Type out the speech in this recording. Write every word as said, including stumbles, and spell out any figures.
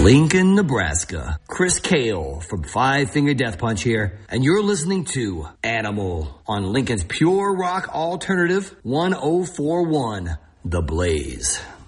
Lincoln, Nebraska. Chris Kale from Five Finger Death Punch here, and you're listening to Animal on Lincoln's Pure Rock Alternative one oh four one, The Blaze.